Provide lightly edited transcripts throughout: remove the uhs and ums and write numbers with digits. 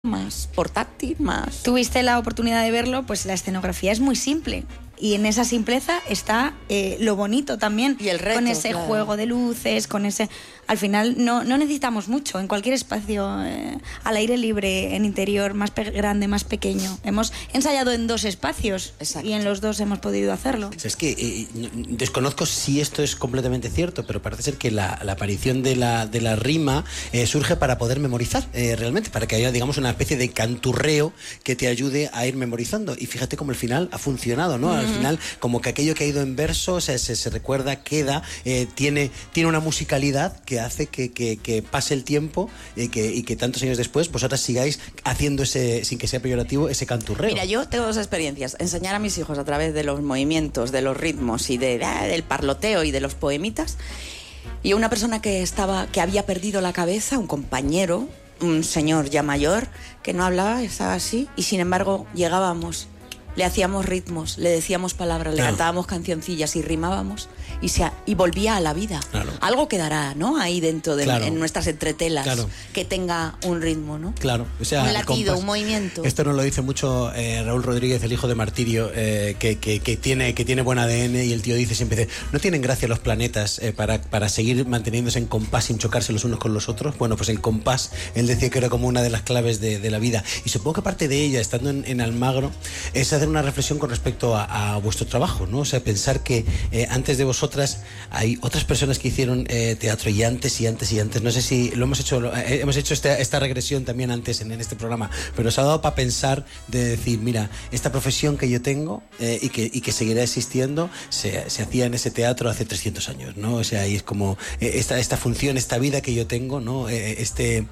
más portátil, más... Tuviste la oportunidad de verlo, pues la escenografía es muy simple. Y en esa simpleza está lo bonito también. Y el reto, con ese juego de luces, con ese... Al final no necesitamos mucho. En cualquier espacio, al aire libre, en interior, más grande, más pequeño. Hemos ensayado en 2 espacios. Exacto. Y en los 2 hemos podido hacerlo. Es que desconozco si esto es completamente cierto, pero parece ser que la aparición de la rima surge para poder memorizar, realmente, para que haya, digamos, una especie de canturreo que te ayude a ir memorizando. Y fíjate cómo al final ha funcionado, ¿no? Al final, como que aquello que ha ido en verso, o sea, se recuerda, queda, tiene una musicalidad que hace que pase el tiempo y que tantos años después vosotras sigáis haciendo ese, sin que sea peyorativo, ese canturreo. Mira, yo tengo 2 experiencias. Enseñar a mis hijos a través de los movimientos, de los ritmos y del parloteo y de los poemitas. Y una persona que había perdido la cabeza, un compañero, un señor ya mayor, que no hablaba, estaba así, y sin embargo llegábamos, le hacíamos ritmos, le decíamos palabras, le cantábamos cancioncillas y rimábamos y volvía a la vida. Claro. Algo quedará, ¿no? Ahí dentro de en nuestras entretelas, que tenga un ritmo, ¿no? Claro, o sea, un latido, un movimiento. Esto nos lo dice mucho Raúl Rodríguez, el hijo de Martirio, que tiene buen ADN, y el tío dice siempre, no tienen gracia los planetas para seguir manteniéndose en compás sin chocarse los unos con los otros. Bueno, pues el compás, él decía que era como una de las claves de la vida. Y supongo que parte de ella, estando en Almagro, es hacer una reflexión con respecto a vuestro trabajo, ¿no? O sea, pensar que antes de vosotras hay otras personas que hicieron teatro y antes. No sé si lo hemos hecho esta regresión también antes en este programa, pero os ha dado para pensar, de decir, mira, esta profesión que yo tengo y que seguirá existiendo se hacía en ese teatro hace 300 años, ¿no? O sea, y es como esta función, esta vida que yo tengo, ¿no? Este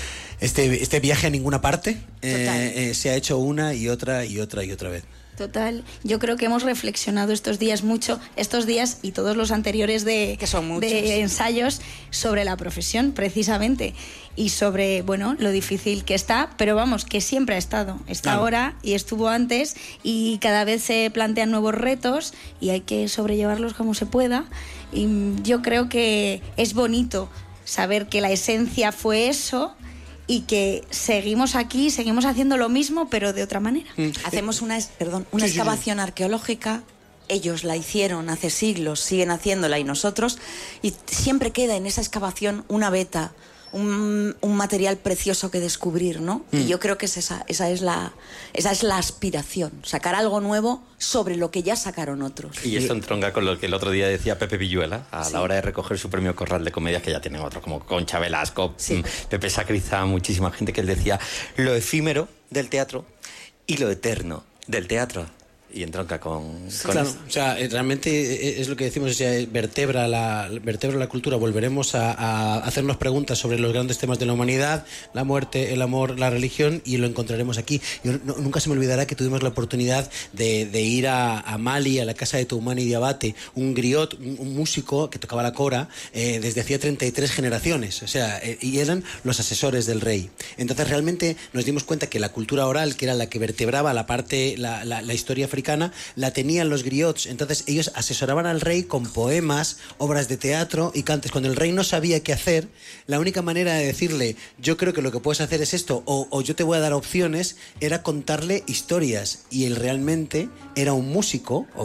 viaje a ninguna parte se ha hecho una y otra vez. Total, yo creo que hemos reflexionado estos días y todos los anteriores de ensayos sobre la profesión, precisamente, y sobre, bueno, lo difícil que está, pero vamos, que siempre ha estado, está ahora y estuvo antes, y cada vez se plantean nuevos retos y hay que sobrellevarlos como se pueda, y yo creo que es bonito saber que la esencia fue eso, y que seguimos aquí, seguimos haciendo lo mismo, pero de otra manera. Hacemos una excavación arqueológica, ellos la hicieron hace siglos, siguen haciéndola y nosotros, y siempre queda en esa excavación una veta, un material precioso que descubrir, ¿no? Y yo creo que esa es la aspiración, sacar algo nuevo sobre lo que ya sacaron otros. Y esto entronca con lo que el otro día decía Pepe Villuela a la hora de recoger su premio Corral de Comedias, que ya tienen otros como Concha Velasco, Pepe Sacristán, muchísima gente, que él decía lo efímero del teatro y lo eterno del teatro. Y entronca con claro, esto. o sea, realmente es lo que decimos, o sea, vertebra la cultura. Volveremos a hacernos preguntas sobre los grandes temas de la humanidad, la muerte, el amor, la religión, y lo encontraremos aquí. Yo nunca se me olvidará que tuvimos la oportunidad de ir a Mali, a la casa de Toumani Diabate, un griot, un músico que tocaba la cora desde hacía 33 generaciones, o sea, y eran los asesores del rey. Entonces realmente nos dimos cuenta que la cultura oral, que era la que vertebraba la historia africana, la tenían los griots. Entonces ellos asesoraban al rey con poemas, obras de teatro y cantes. Cuando el rey no sabía qué hacer, la única manera de decirle, yo creo que lo que puedes hacer es esto, o yo te voy a dar opciones, era contarle historias. Y él realmente era un músico, o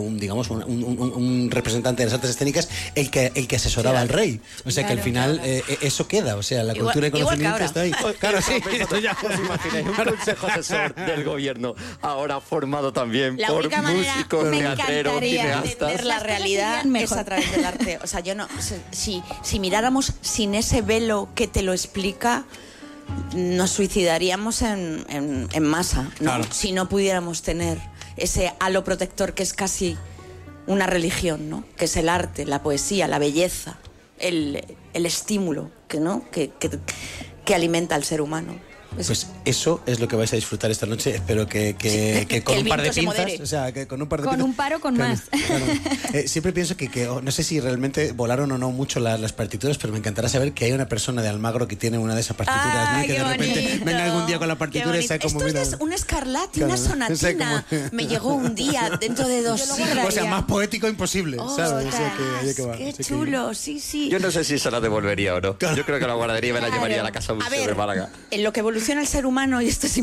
un representante de las artes escénicas, el que asesoraba al rey. O sea, que al final eso queda, o sea, la cultura y conocimiento está ahí. Claro, sí. ¿Os imagináis un consejo asesor del gobierno ahora formado también por músicos, teatreros, cineastas? Ver la realidad es a través del arte. O sea, yo no, si miráramos sin ese velo que te lo explica, nos suicidaríamos en masa, ¿no? Claro. Si no pudiéramos tener ese halo protector que es casi una religión, ¿no? Que es el arte, la poesía, la belleza, el estímulo que alimenta al ser humano. Pues eso es lo que vais a disfrutar esta noche. Espero que con un par de pinzas, o sea, que con un par de pinzas. Con un paro con más. Claro. Siempre pienso que no sé si realmente volaron o no mucho las partituras, pero me encantará saber que hay una persona de Almagro que tiene una de esas partituras, ¿no? Y que de repente bonito, venga algún día con la partitura y sea como... Esto mira, es un escarlate, claro, una sonatina. como... Me llegó un día, dentro de 2 siglos. O sea, más poético imposible, ¿sabes? O sea, que va. Qué chulo, sí. Yo no sé si se la devolvería o no. Claro. Yo creo que la guardaría y me la llevaría a la casa museo de Málaga. En lo que evoluciona evoluciona el ser humano, y esto es